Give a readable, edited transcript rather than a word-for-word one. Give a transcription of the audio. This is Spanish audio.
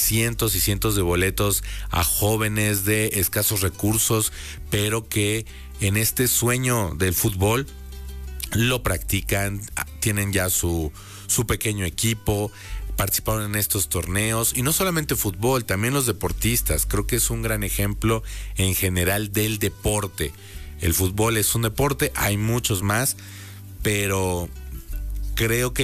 cientos y cientos de boletos a jóvenes de escasos recursos, pero que en este sueño del fútbol lo practican, tienen ya su pequeño equipo, participaron en estos torneos, y no solamente fútbol, también los deportistas. Creo que es un gran ejemplo en general del deporte. El fútbol es un deporte, hay muchos más, pero creo que